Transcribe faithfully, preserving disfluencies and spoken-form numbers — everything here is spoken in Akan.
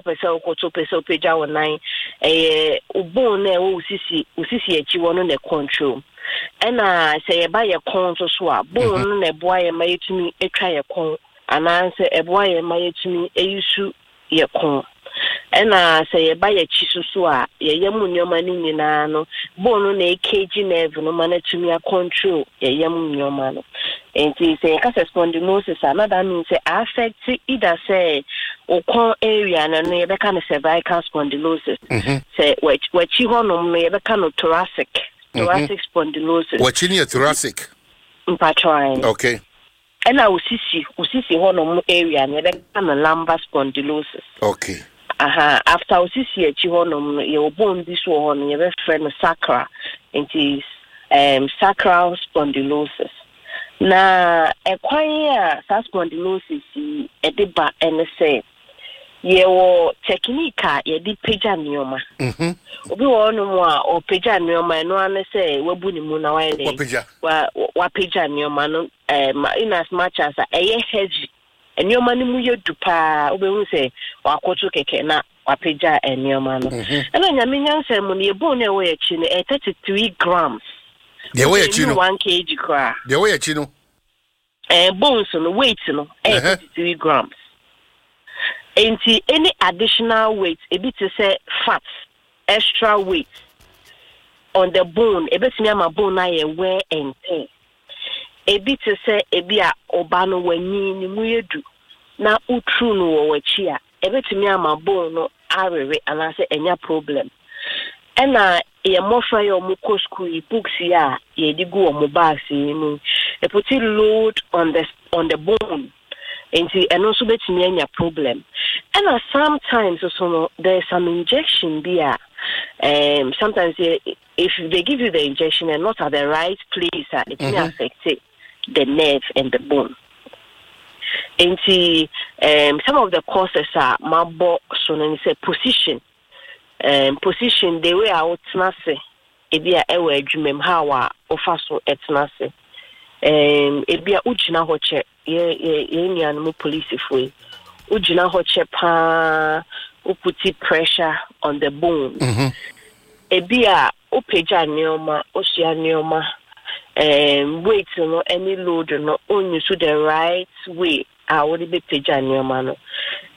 pese okoto pese opeja wonan eh ubon na wo usisi usisi echi wono na control ena se ye ba ye kon so so a bon na eboa ye ma yetumi etwa ye kon ananse eboa ye ma yetumi eyusu ye kon ena se ye ba ye chi so so a ye yemu nyoma ni nyina no bon na ekg nerve no ma na tumi a control ye yemu nyoma no enti se ka spondylosis another means say affect either say okon area na no ye be kan cervical spondylosis say which which honom no ye be kan thoracic thoracic spondylosis which in thoracic mpatwine okay and na usisi usisi honom area na ye be kan lumbar spondylosis okay aha after usisi echi honom ye obon bi so honom ye be friend sacral enti um sacral spondylosis na ekwan a spondylosis e de ba ene say ye wo technique a ye di peja nioma mhm obi wo no mo a o peja nioma no ane say wabu ni mu na wa ile wa wa peja nioma no um in as much as e heavy nioma ni mu ye dupa obi hu say wa koto keke na wa peja nioma no ena nyame nyanse mu ne ye bon na we chi ne thirty-three grams de we chi no one kilogram kra de we chi no eh bones no weight no eh thirty-three grams. Enti any additional weight a bit to say fat extra weight on the bone a bit near my bone I wear and tear a bit to say a bia obano when ni muyedu na utru no wachia a bit near my bone no are and I say any problem and uh ye mo fry o mo ko school books ya ye di go o mo bags ni e put it load on the on the bone and see and also betimi anya problem and uh, sometimes also no, there's some injection there um sometimes uh, if they give you the injection and not at the right place uh, it may affect the nerve and the bone and see um some of the causes are mabo so no say position um position the way out na say e bia e wa adwumem how a ofa so etna say um e bia ugina ho che ye ye nian mo police foi ugina ho che pa uputi pressure on the bone mhm e bia opeja neoma osia neoma um weight no any load no only to the right way I would be peja neoma no